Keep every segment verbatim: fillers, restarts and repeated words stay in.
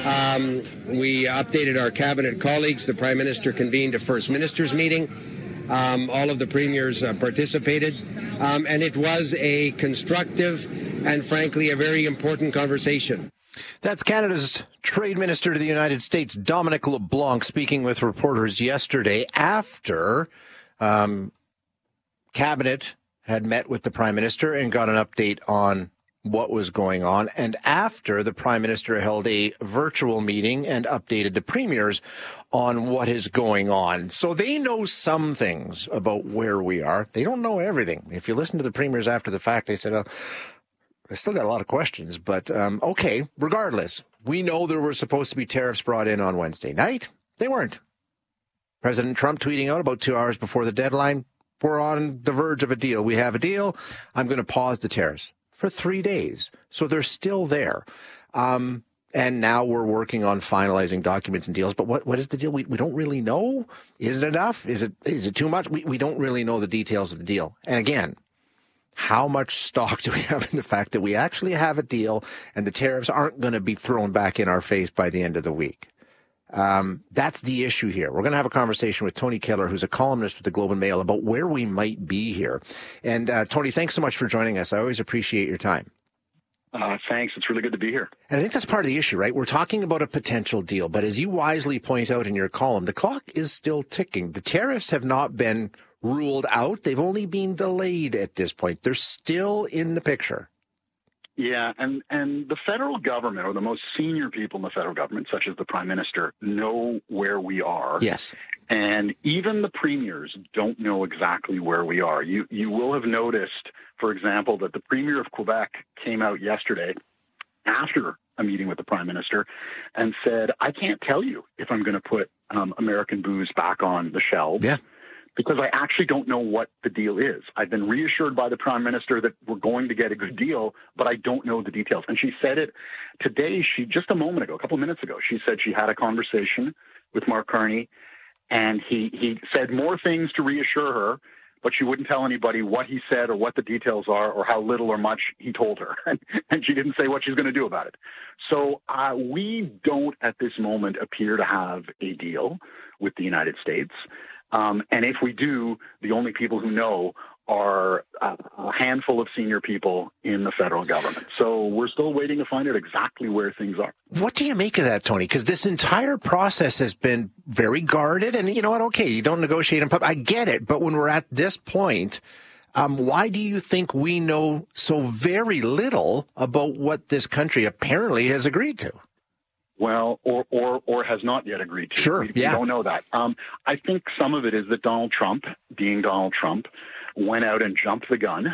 Um, we updated our cabinet colleagues. The Prime Minister convened a First Ministers meeting. Um, all of the premiers uh, participated, um, and it was a constructive and, frankly, a very important conversation. That's Canada's Trade Minister to the United States, Dominic LeBlanc, speaking with reporters yesterday after um, Cabinet had met with the Prime Minister and got an update on what was going on, and after the Prime Minister held a virtual meeting and updated the premiers on what is going on. So they know some things about where we are. They don't know everything. If you listen to the premiers after the fact, they said, oh, I still got a lot of questions, but um, okay, regardless, we know there were supposed to be tariffs brought in on Wednesday night. They weren't. President Trump tweeting out about two hours before the deadline, we're on the verge of a deal. We have a deal. I'm going to pause the tariffs for three days. So they're still there. Um, and now we're working on finalizing documents and deals. But what, what is the deal? We, we don't really know. Is it enough? Is it is it too much? We, we don't really know the details of the deal. And again, how much stock do we have in the fact that we actually have a deal and the tariffs aren't going to be thrown back in our face by the end of the week? Um, that's the issue here. We're going to have a conversation with Tony Keller, who's a columnist with the Globe and Mail, about where we might be here. And uh, Tony, thanks so much for joining us. I always appreciate your time. Uh, thanks. It's really good to be here. And I think that's part of the issue, right? We're talking about a potential deal, but as you wisely point out in your column, the clock is still ticking. The tariffs have not been ruled out. They've only been delayed at this point. They're still in the picture. Yeah, and, and the federal government, or the most senior people in the federal government, such as the Prime Minister, know where we are. Yes. And even the premiers don't know exactly where we are. You you will have noticed, for example, that the Premier of Quebec came out yesterday after a meeting with the Prime Minister and said, I can't tell you if I'm going to put um, American booze back on the shelves. Yeah. Because I actually don't know what the deal is. I've been reassured by the Prime Minister that we're going to get a good deal, but I don't know the details. And she said it today, she just a moment ago, a couple of minutes ago, she said she had a conversation with Mark Carney, and he, he said more things to reassure her, but she wouldn't tell anybody what he said or what the details are or how little or much he told her. And, and she didn't say what she's going to do about it. So uh, we don't at this moment appear to have a deal with the United States. Um, and if we do, the only people who know are uh, a handful of senior people in the federal government. So we're still waiting to find out exactly where things are. What do you make of that, Tony? Because this entire process has been very guarded. And you know what? Okay, you don't negotiate in public. I get it. But when we're at this point, um, why do you think we know so very little about what this country apparently has agreed to? Well, or, or, or has not yet agreed to. Sure, we, yeah. we don't know that. Um, I think some of it is that Donald Trump, being Donald Trump, went out and jumped the gun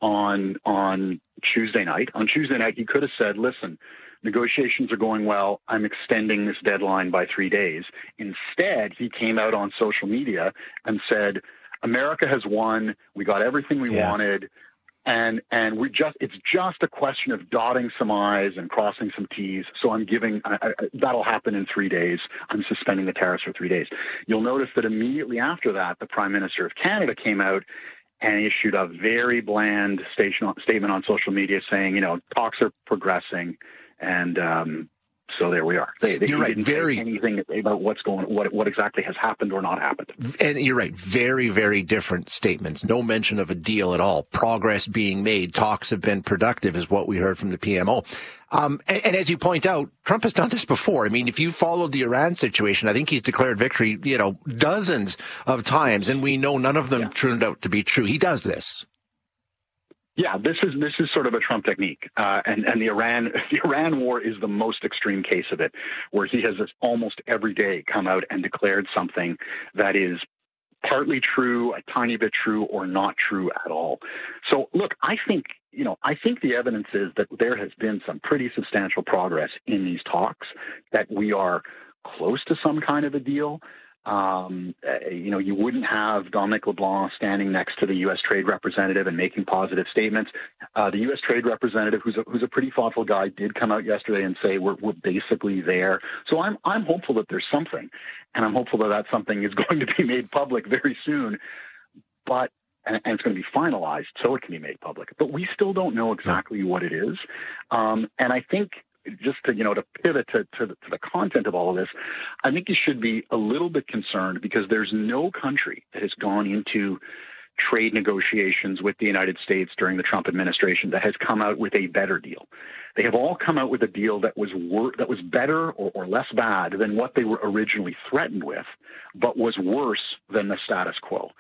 on on Tuesday night. On Tuesday night, he could have said, listen, negotiations are going well. I'm extending this deadline by three days. Instead, he came out on social media and said, America has won. We got everything we yeah. wanted. And and we just it's just a question of dotting some I's and crossing some T's. So I'm giving I, I, that'll happen in three days. I'm suspending the tariffs for three days. You'll notice that immediately after that, the Prime Minister of Canada came out and issued a very bland station, statement on social media saying, you know, talks are progressing, and um, so there we are. They, they you're right. didn't Very say anything about what's going, what what exactly has happened or not happened. And you're right. Very, very different statements. No mention of a deal at all. Progress being made. Talks have been productive, is what we heard from the P M O. Um, and, and as you point out, Trump has done this before. I mean, if you followed the Iran situation, I think he's declared victory, you know, dozens of times, and we know none of them yeah. turned out to be true. He does this. Yeah, this is this is sort of a Trump technique, uh, and and the Iran the Iran war is the most extreme case of it, where he has almost every day come out and declared something that is partly true, a tiny bit true, or not true at all. So, look, I think you know I think the evidence is that there has been some pretty substantial progress in these talks, that we are close to some kind of a deal. Um, uh, you know, you wouldn't have Dominic LeBlanc standing next to the U S trade representative and making positive statements. Uh, the U S trade representative, who's a, who's a pretty thoughtful guy, did come out yesterday and say we're we're basically there. So I'm I'm hopeful that there's something, and I'm hopeful that that something is going to be made public very soon. But and, and it's going to be finalized so it can be made public. But we still don't know exactly what it is. Um, and I think just to, you know, to pivot to, to, the, to the content of all of this, I think you should be a little bit concerned because there's no country that has gone into trade negotiations with the United States during the Trump administration that has come out with a better deal. They have all come out with a deal that was wor- that was better or, or less bad than what they were originally threatened with, but was worse than the status quo.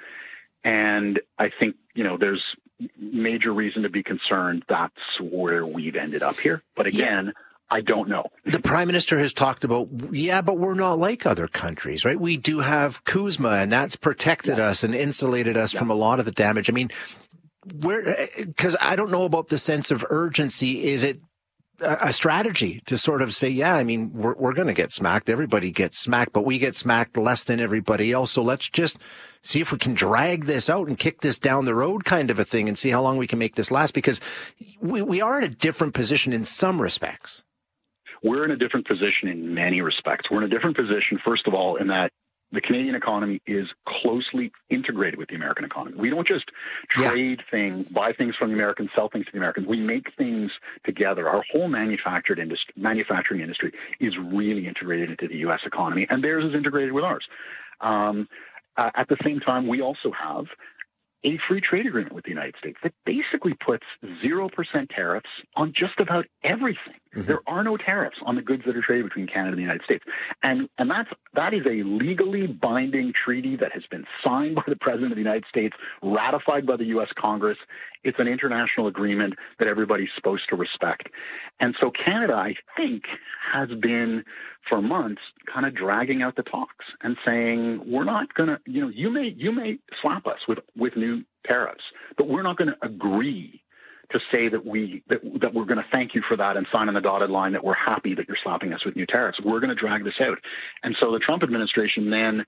And I think, you know, there's major reason to be concerned that's where we've ended up here. But again, yeah. I don't know. The Prime Minister has talked about, yeah, but we're not like other countries, right? We do have CUSMA, and that's protected yeah. us and insulated us yeah. from a lot of the damage. I mean, where, because I don't know about the sense of urgency. Is it a strategy to sort of say, yeah, I mean, we're, we're going to get smacked. Everybody gets smacked, but we get smacked less than everybody else. So let's just see if we can drag this out and kick this down the road kind of a thing and see how long we can make this last, because we, we are in a different position in some respects. We're in a different position in many respects. We're in a different position, first of all, in that the Canadian economy is closely integrated with the American economy. We don't just trade yeah. things, buy things from the Americans, sell things to the Americans. We make things together. Our whole manufactured industry, manufacturing industry is really integrated into the U S economy, and theirs is integrated with ours. Um, uh, at the same time, we also have a free trade agreement with the United States that basically puts zero percent tariffs on just about everything. Mm-hmm. There are no tariffs on the goods that are traded between Canada and the United States. And and that's that is a legally binding treaty that has been signed by the President of the United States, ratified by the U S Congress. It's an international agreement that everybody's supposed to respect. And so Canada, I think, has been for months kind of dragging out the talks and saying, we're not going to, you know, you may you may slap us with, with new tariffs, but we're not going to agree to say that we that, that we're going to thank you for that and sign on the dotted line that we're happy that you're slapping us with new tariffs. We're going to drag this out. And so the Trump administration then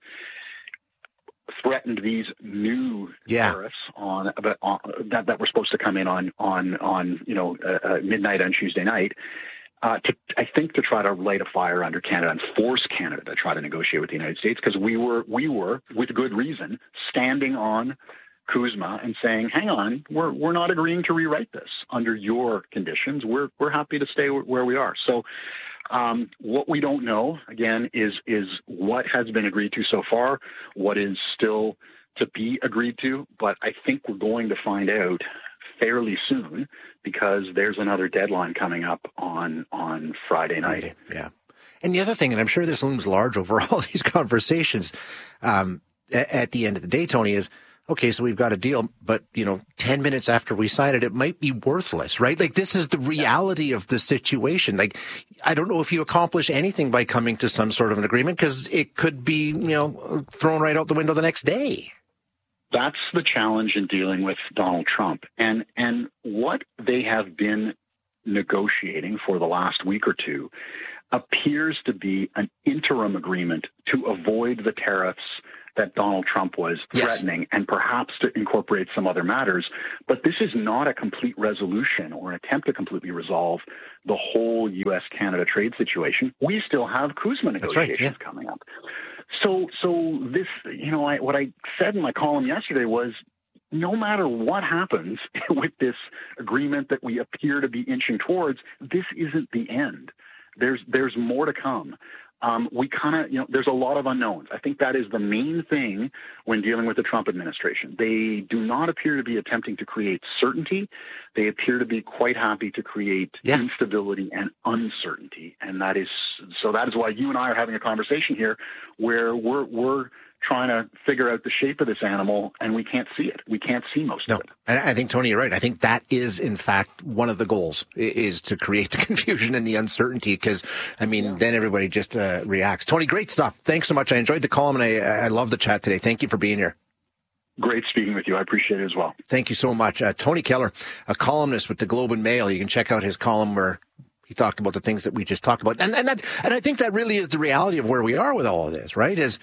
threatened these new yeah. tariffs on, on that that were supposed to come in on on on you know uh, uh, midnight on Tuesday night. Uh, to, I think to try to light a fire under Canada and force Canada to try to negotiate with the United States, because we were we were with good reason standing on CUSMA and saying, hang on, we're we're not agreeing to rewrite this under your conditions. We're we're happy to stay where we are. So um, what we don't know, again, is is what has been agreed to so far, what is still to be agreed to. But I think we're going to find out fairly soon, because there's another deadline coming up on on Friday night. Friday, yeah. And the other thing, and I'm sure this looms large over all these conversations, um, at the end of the day, Tony, is, okay, so we've got a deal, but, you know, ten minutes after we sign it, it might be worthless, right? Like, this is the reality of the situation. Like, I don't know if you accomplish anything by coming to some sort of an agreement, because it could be, you know, thrown right out the window the next day. That's the challenge in dealing with Donald Trump. And and what they have been negotiating for the last week or two appears to be an interim agreement to avoid the tariffs that Donald Trump was threatening, yes. and perhaps to incorporate some other matters. But this is not a complete resolution or an attempt to completely resolve the whole U S Canada trade situation. We still have CUSMA negotiations right, yeah. coming up. So, so this, you know, I, what I said in my column yesterday was, no matter what happens with this agreement that we appear to be inching towards, this isn't the end. There's, there's more to come. Um, we kind of, you know, there's a lot of unknowns. I think that is the main thing when dealing with the Trump administration. They do not appear to be attempting to create certainty. They appear to be quite happy to create yeah. instability and uncertainty. And that is, so that is why you and I are having a conversation here where we're, we're trying to figure out the shape of this animal, and we can't see it. We can't see most no. of it. And I think, Tony, you're right. I think that is, in fact, one of the goals, is to create the confusion and the uncertainty, because, I mean, yeah. then everybody just uh, reacts. Tony, great stuff. Thanks so much. I enjoyed the column, and I, I love the chat today. Thank you for being here. Great speaking with you. I appreciate it as well. Thank you so much. Uh, Tony Keller, a columnist with the Globe and Mail. You can check out his column where he talked about the things that we just talked about. And, and, that, and I think that really is the reality of where we are with all of this, right, is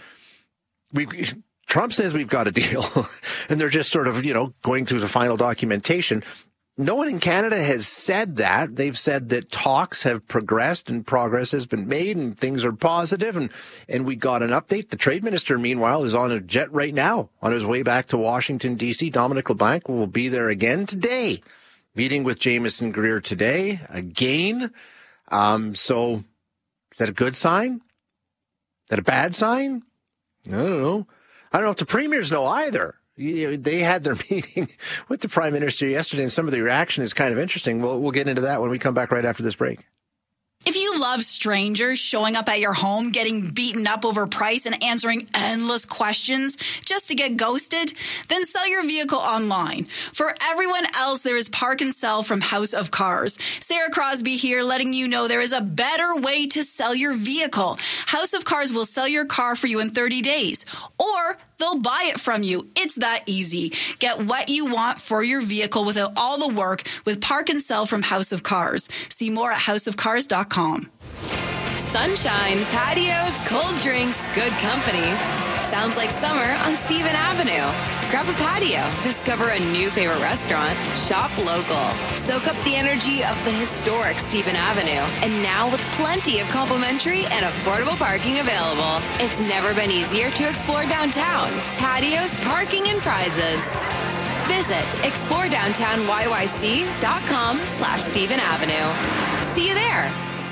we Trump says we've got a deal, and they're just sort of, you know, going through the final documentation. No one in Canada has said that. They've said that talks have progressed and progress has been made and things are positive, and, and we got an update. The trade minister, meanwhile, is on a jet right now on his way back to Washington, D C. Dominic LeBlanc will be there again today, meeting with Jameson Greer today again. Um, so is that a good sign? Is that a bad sign? I don't know. I don't know if the premiers know either. They had their meeting with the prime minister yesterday, and some of the reaction is kind of interesting. We'll, we'll get into that when we come back right after this break. If you love strangers showing up at your home, getting beaten up over price and answering endless questions just to get ghosted, then sell your vehicle online. For everyone else, there is Park and Sell from House of Cars. Sarah Crosby here, letting you know there is a better way to sell your vehicle. House of Cars will sell your car for you in thirty days, or they'll buy it from you. It's that easy. Get what you want for your vehicle without all the work with Park and Sell from House of Cars. See more at house of cars dot com. Sunshine, patios, cold drinks, good company. Sounds like summer on Stephen Avenue. Grab a patio, discover a new favorite restaurant, shop local. Soak up the energy of the historic Stephen Avenue. And now with plenty of complimentary and affordable parking available. It's never been easier to explore downtown. Patios, parking, and prizes. Visit explore downtown y y c dot com slash Stephen Avenue. See you there.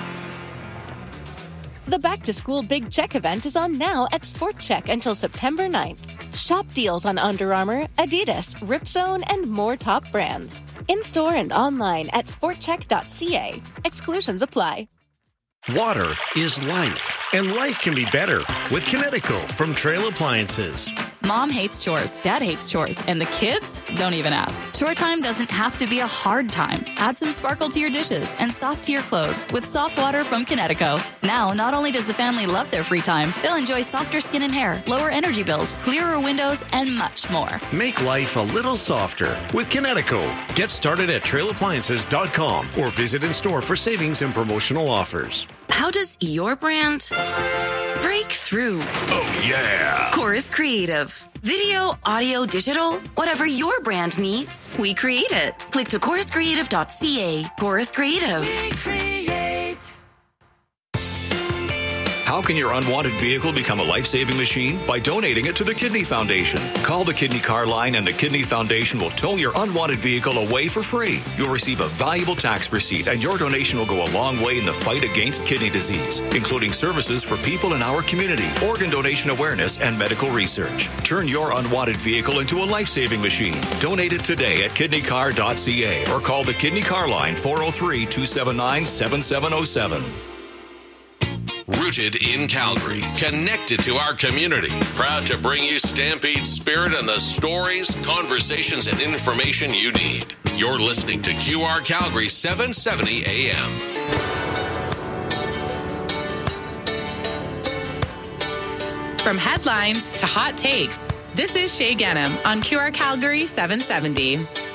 The Back to School Big Check event is on now at Sport Check until September ninth. Shop deals on Under Armour, Adidas, Ripzone, and more top brands. In-store and online at sport check dot c a. Exclusions apply. Water is life, and life can be better with Kinetico from Trail Appliances. Mom hates chores, Dad hates chores, and the kids don't even ask. Chore time doesn't have to be a hard time. Add some sparkle to your dishes and soft to your clothes with soft water from Kinetico. Now, not only does the family love their free time, they'll enjoy softer skin and hair, lower energy bills, clearer windows, and much more. Make life a little softer with Kinetico. Get started at trail appliances dot com or visit in store for savings and promotional offers. How does your brand break through? Oh, yeah. Chorus Creative. Video, audio, digital, whatever your brand needs, we create it. Click to chorus creative dot c a. Chorus Creative. We create. How can your unwanted vehicle become a life-saving machine? By donating it to the Kidney Foundation. Call the Kidney Car Line and the Kidney Foundation will tow your unwanted vehicle away for free. You'll receive a valuable tax receipt and your donation will go a long way in the fight against kidney disease, including services for people in our community, organ donation awareness, and medical research. Turn your unwanted vehicle into a life-saving machine. Donate it today at kidney car dot c a or call the Kidney Car Line four oh three, two seven nine, seven seven oh seven. Rooted in Calgary, connected to our community. Proud to bring you Stampede Spirit and the stories, conversations, and information you need. You're listening to Q R Calgary seven seventy A M. From headlines to hot takes, this is Shay Genham on Q R Calgary seven seventy.